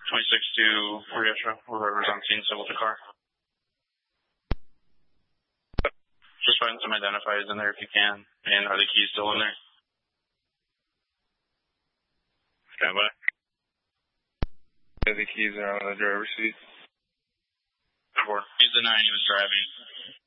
26 to Riestra, whoever's on scene still with the car. Just find some identifiers in there if you can. And are the keys still in there? Stand by. Yeah, the keys are on the driver's seat. He's denying he was driving.